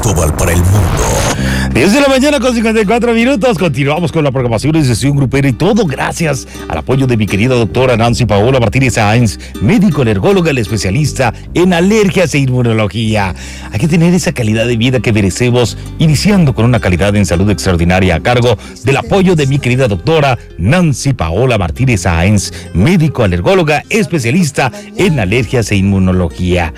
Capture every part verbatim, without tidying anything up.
Cristóbal para el mundo. diez de la mañana con cincuenta y cuatro minutos. Continuamos con la programación de sesión grupera y todo gracias al apoyo de mi querida doctora Nancy Paola Martínez Sáenz, médico alergóloga, la especialista en alergias e inmunología. Hay que tener esa calidad de vida que merecemos, iniciando con una calidad en salud extraordinaria a cargo del apoyo de mi querida doctora Nancy Paola Martínez Sáenz, médico alergóloga, especialista en alergias e inmunología.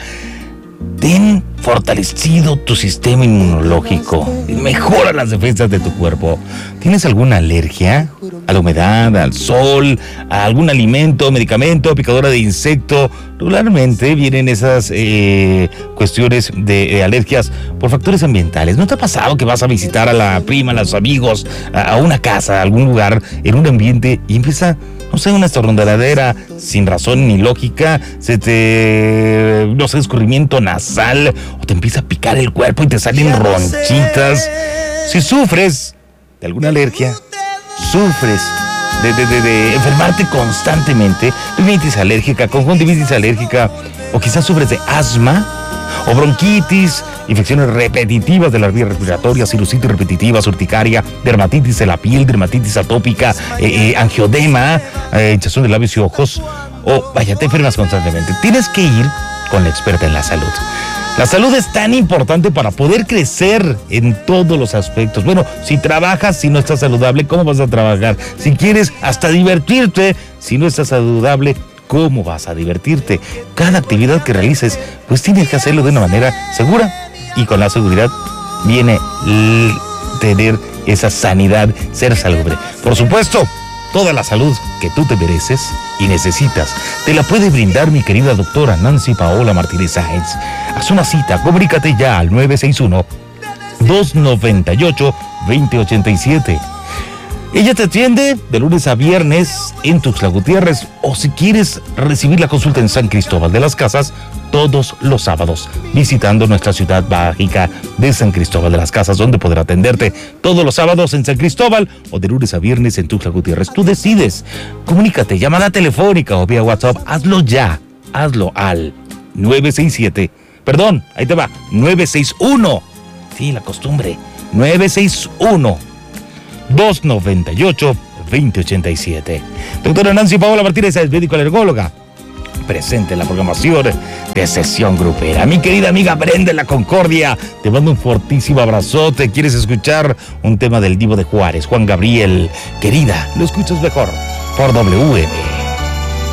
Ten fortalecido tu sistema inmunológico, mejora las defensas de tu cuerpo. ¿Tienes alguna alergia a la humedad, al sol, a algún alimento, medicamento, picadora de insecto? Regularmente vienen esas eh, cuestiones de, de alergias por factores ambientales. ¿No te ha pasado que vas a visitar a la prima, a los amigos, a, a una casa, a algún lugar, en un ambiente y empieza, no sé, una estornudadera sin razón ni lógica, se te, no sé, escurrimiento nasal, o te empieza a picar el cuerpo y te salen ronchitas? Si sufres de alguna alergia, sufres de, de, de, de enfermarte constantemente, rinitis alérgica, conjuntivitis alérgica, o quizás sufres de asma, o bronquitis, infecciones repetitivas de las vías respiratorias, sinusitis repetitiva, urticaria, dermatitis de la piel, dermatitis atópica, eh, eh, angiodema, eh, hinchazón de labios y ojos, o vaya, te enfermas constantemente. Tienes que ir con la experta en la salud. La salud es tan importante para poder crecer en todos los aspectos. Bueno, si trabajas, si no estás saludable, ¿cómo vas a trabajar? Si quieres hasta divertirte, si no estás saludable, ¿cómo vas a divertirte? Cada actividad que realices, pues tienes que hacerlo de una manera segura. Y con la seguridad viene l- tener esa sanidad, ser salubre. Por supuesto, toda la salud que tú te mereces y necesitas, te la puede brindar mi querida doctora Nancy Paola Martínez Sáenz. Haz una cita, comunícate ya al nueve seis uno, dos nueve ocho, dos cero ocho siete. Ella te atiende de lunes a viernes en Tuxtla Gutiérrez, o si quieres recibir la consulta en San Cristóbal de las Casas, todos los sábados, visitando nuestra ciudad mágica de San Cristóbal de las Casas, donde podrá atenderte todos los sábados en San Cristóbal o de lunes a viernes en Tuxtla Gutiérrez. Tú decides. Comunícate, llamada telefónica o vía WhatsApp. Hazlo ya. Hazlo al nueve seis siete. Perdón, ahí te va. nueve seis uno. Sí, la costumbre. nueve seis uno. dos nueve ocho, dos cero ocho siete. Doctora Nancy Paola Martínez es médico alergóloga, presente en la programación de sesión grupera. Mi querida amiga Brenda La Concordia, te mando un fortísimo abrazote. ¿Quieres escuchar un tema del Divo de Juárez, Juan Gabriel? Querida, lo escuchas mejor por W M.